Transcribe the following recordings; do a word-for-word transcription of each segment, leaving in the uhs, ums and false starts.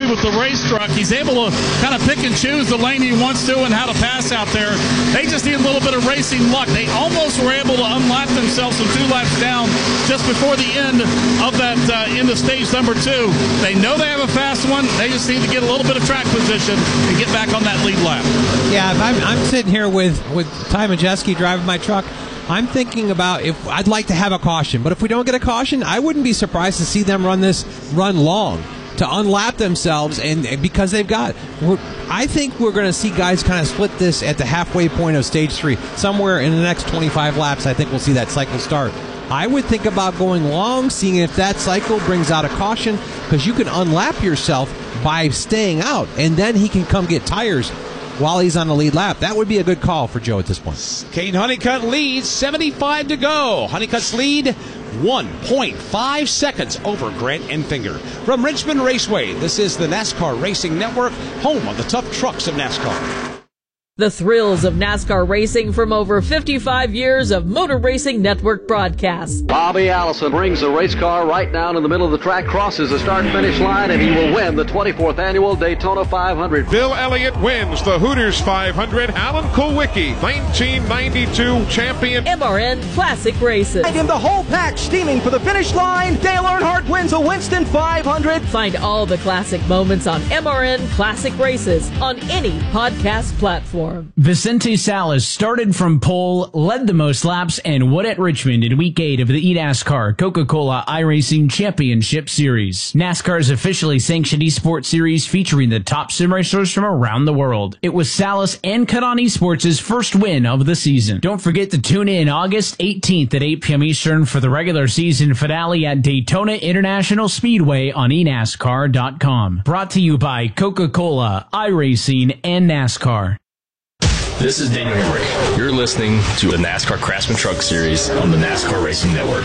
speed with the race truck. He's able to kind of pick and choose the lane he wants to and how to pass out there. They just need a little bit of racing luck. They almost were able to unlap themselves from two laps down just before the end of that uh, end of stage number two. They know they have a fast one. They just need to get a little bit of track position and get back on that lead lap. Yeah, if I'm, I'm sitting here with, with Ty Majeski driving my truck. I'm thinking about if I'd like to have a caution, but if we don't get a caution, I wouldn't be surprised to see them run this run long to unlap themselves, and because they've got, I think we're going to see guys kind of split this at the halfway point of stage three. Somewhere in the next twenty-five laps, I think we'll see that cycle start. I would think about going long, seeing if that cycle brings out a caution, because you can unlap yourself by staying out, and then he can come get tires while he's on the lead lap. That would be a good call for Joe at this point. Caden Honeycutt leads, seventy-five to go. Honeycutt's lead, one point five seconds over Grant Enfinger. From Richmond Raceway, this is the NASCAR Racing Network, home of the tough trucks of NASCAR. The thrills of NASCAR racing from over fifty-five years of Motor Racing Network broadcasts. Bobby Allison brings the race car right down in the middle of the track, crosses the start-finish line, and he will win the twenty-fourth annual Daytona five hundred. Bill Elliott wins the Hooters five hundred. Alan Kulwicki, nineteen ninety-two champion. M R N Classic Races. And in the whole pack steaming for the finish line, Dale Earnhardt wins a Winston five hundred. Find all the classic moments on M R N Classic Races on any podcast platform. Vicente Salas started from pole, led the most laps, and won at Richmond in Week eight of the eNASCAR Coca-Cola iRacing Championship Series. NASCAR's officially sanctioned esports series featuring the top sim racers from around the world. It was Salas and Cut On Esports' first win of the season. Don't forget to tune in August eighteenth at eight p.m. Eastern for the regular season finale at Daytona International Speedway on e NASCAR dot com. Brought to you by Coca-Cola, iRacing, and NASCAR. This is Daniel Hemrick. You're listening to the NASCAR Craftsman Truck Series on the NASCAR Racing Network.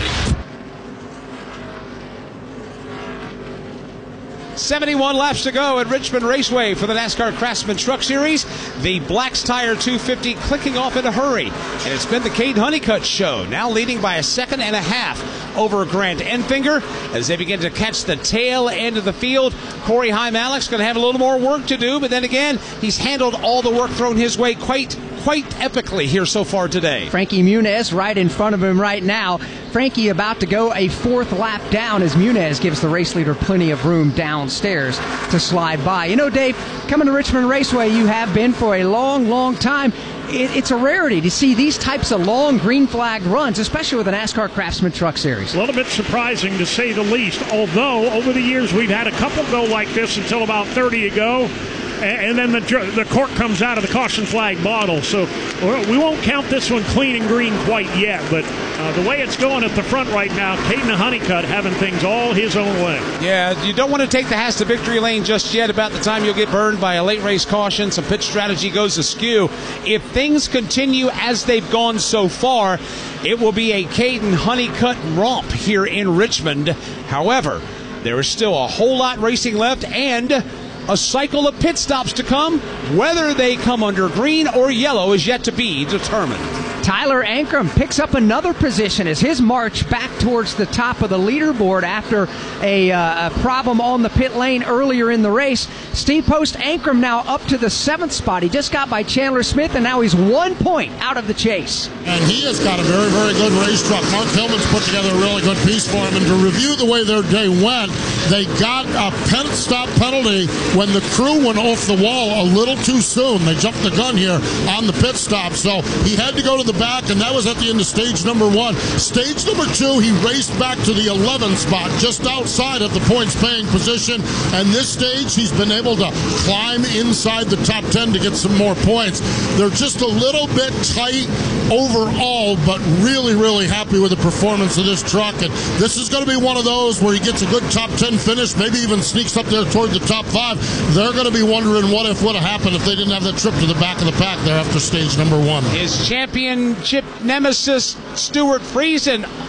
seventy-one laps to go at Richmond Raceway for the NASCAR Craftsman Truck Series. The Black's Tire two fifty clicking off in a hurry. And it's been the Caden Honeycutt show, now leading by a second and a half over Grant Enfinger as they begin to catch the tail end of the field. Corey Heim-Aleck's going to have a little more work to do, but then again, he's handled all the work thrown his way quite quite epically here so far today. Frankie Muniz right in front of him right now. Frankie about to go a fourth lap down as Muniz gives the race leader plenty of room downstairs to slide by. You know, Dave, coming to Richmond Raceway, you have been for a long, long time. It, it's a rarity to see these types of long green flag runs, especially with the NASCAR Craftsman Truck Series. A little bit surprising to say the least, although over the years we've had a couple go like this until about thirty ago. And then the the cork comes out of the caution flag bottle. So we won't count this one clean and green quite yet. But uh, the way it's going at the front right now, Caden Honeycutt having things all his own way. Yeah, you don't want to take the Haas to victory lane just yet. About the time you'll get burned by a late race caution, some pit strategy goes askew. If things continue as they've gone so far, it will be a Caden Honeycutt romp here in Richmond. However, there is still a whole lot racing left and a cycle of pit stops to come. Whether they come under green or yellow is yet to be determined. Tyler Ankrum picks up another position as his march back towards the top of the leaderboard after a, uh, a problem on the pit lane earlier in the race. Steve Post Ankrum now up to the seventh spot. He just got by Chandler Smith, and now he's one point out of the chase. And he has got a very, very good race truck. Mark Hillman's put together a really good piece for him. And to review the way their day went, they got a pit stop penalty when the crew went off the wall a little too soon. They jumped the gun here on the pit stop, so he had to go to the back, and that was at the end of stage number one. Stage number two, he raced back to the eleventh spot, just outside of the points-paying position, and this stage, he's been able to climb inside the top ten to get some more points. They're just a little bit tight overall, but really, really happy with the performance of this truck, and this is going to be one of those where he gets a good top ten finish, maybe even sneaks up there toward the top five. They're going to be wondering what if would have happened if they didn't have that trip to the back of the pack there after stage number one. His championship nemesis, Stuart Friesen,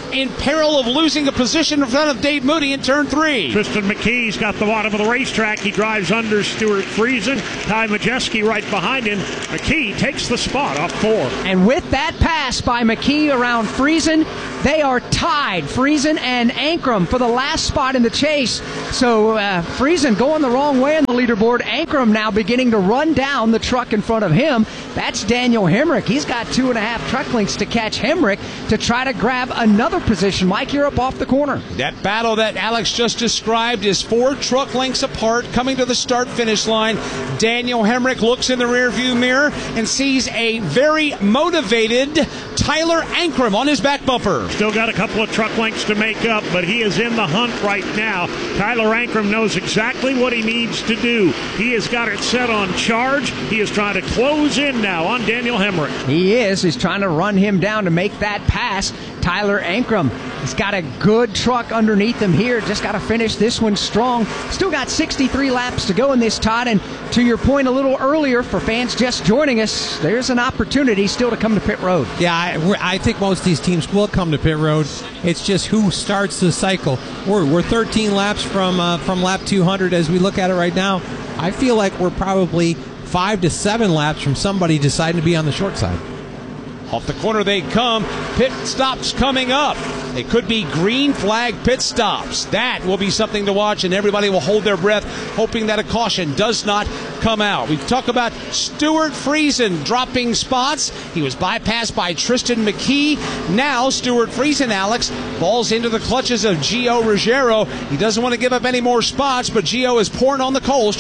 in peril of losing a position in front of Dave Moody in turn three. Tristan McKee's got the bottom of the racetrack. He drives under Stuart Friesen. Ty Majeski right behind him. McKee takes the spot off four. And with that pass by McKee around Friesen, they are tied, Friesen and Ankrum, for the last spot in the chase. So uh, Friesen going the wrong way on the leaderboard. Ankrum now beginning to run down the truck in front of him. That's Daniel Hemrick. He's got two and a half truck lengths to catch Hemrick to try to grab another position. Mike, you're up off the corner. That battle that Alex just described is four truck lengths apart coming to the start-finish line. Daniel Hemrick looks in the rearview mirror and sees a very motivated Tyler Ankrum on his back bumper. Still got a couple of truck lengths to make up, but he is in the hunt right now. Tyler Ankrum knows exactly what he needs to do. He has got it set on charge. He is trying to close in now on Daniel Hemrick. He is. He's trying to run him down to make that pass. Tyler Ankrum, he's got a good truck underneath him here. Just got to finish this one strong. Still got sixty-three laps to go in this, Todd. And to your point a little earlier, for fans just joining us, there's an opportunity still to come to pit road. Yeah, I, I think most of these teams will come to pit road. It's just who starts the cycle. We're, we're thirteen laps from uh, from lap two hundred as we look at it right now. I feel like we're probably five to seven laps from somebody deciding to be on the short side. Off the corner they come. Pit stops coming up. They could be green flag pit stops. That will be something to watch, and everybody will hold their breath, hoping that a caution does not come out. We talk about Stuart Friesen dropping spots. He was bypassed by Tristan McKee. Now Stuart Friesen, Alex, falls into the clutches of Gio Ruggiero. He doesn't want to give up any more spots, but Gio is pouring on the coals.